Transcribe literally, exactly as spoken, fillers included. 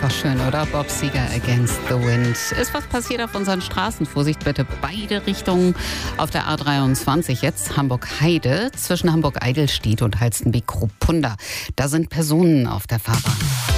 Einfach schön, oder? Bob Seger, Against the Wind. Ist was passiert auf unseren Straßen? Vorsicht bitte, beide Richtungen auf der A dreiundzwanzig. Jetzt Hamburg-Heide zwischen Hamburg-Eidelstedt und Halstenbek-Kruppunda. Da sind Personen auf der Fahrbahn.